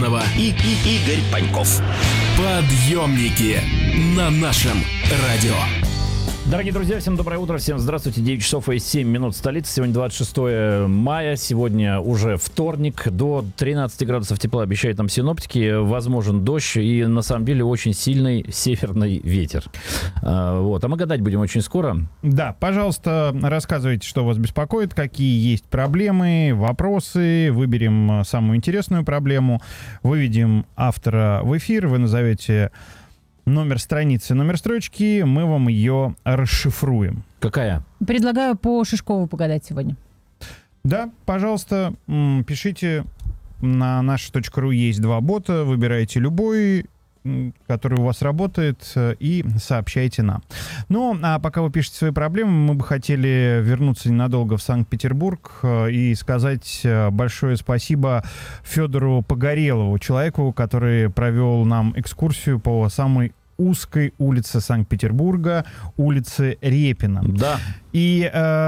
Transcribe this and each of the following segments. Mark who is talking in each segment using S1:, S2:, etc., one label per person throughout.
S1: Степанова
S2: и Игорь Паньков.
S1: Подъемники на нашем радио.
S3: Дорогие друзья, всем доброе утро, всем здравствуйте. 9 часов и 7 минут столицы. Сегодня 26 мая, сегодня уже вторник. До 13 градусов тепла обещают нам синоптики. Возможен дождь и на самом деле очень сильный северный ветер. Вот. А мы гадать будем очень скоро.
S4: Да, пожалуйста, рассказывайте, что вас беспокоит, какие есть проблемы, вопросы. Выберем самую интересную проблему, выведем автора в эфир, вы назовете номер страницы, номер строчки, мы вам ее расшифруем.
S3: Какая?
S5: Предлагаю по Шишкову погадать сегодня.
S4: Да, пожалуйста, пишите. На nash.ru есть два бота, выбирайте любой, который у вас работает, и сообщайте нам. Ну, а пока вы пишете свои проблемы, мы бы хотели вернуться ненадолго в Санкт-Петербург и сказать большое спасибо Федору Погорелову, человеку, который провел нам экскурсию по самой узкой улице Санкт-Петербурга, улице Репина.
S3: Да.
S4: И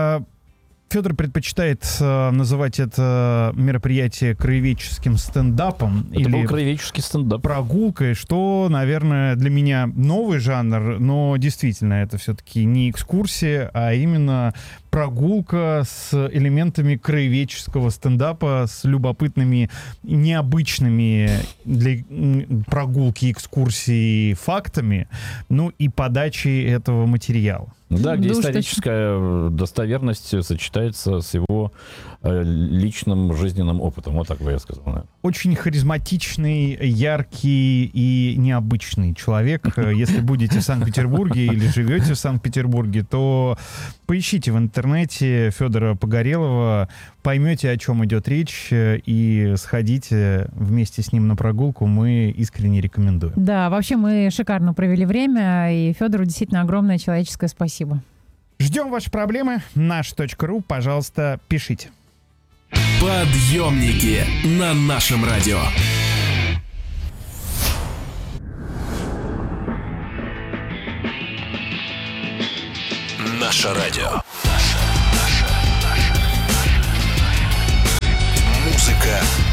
S4: Федор предпочитает называть это мероприятие краеведческим стендапом.
S3: Это был краеведческий стендап.
S4: Прогулкой, что, наверное, для меня новый жанр, но действительно это все-таки не экскурсия, а именно прогулка с элементами краеведческого стендапа, с любопытными, необычными для прогулки, экскурсии фактами, ну и подачей этого материала.
S3: Да, где историческая достоверность сочетается с его личным жизненным опытом. Вот так бы я сказал. Наверное.
S4: Очень харизматичный, яркий и необычный человек. Если будете в Санкт-Петербурге или живете в Санкт-Петербурге, то поищите в интернете Федора Погорелова, поймете, о чем идет речь, и сходите вместе с ним на прогулку. Мы искренне рекомендуем.
S5: Да, вообще мы шикарно провели время, и Федору действительно огромное человеческое спасибо.
S4: Ждем ваши проблемы. Nash.ru, пожалуйста, пишите.
S1: Подъемники на нашем радио. Наше радио. Музыка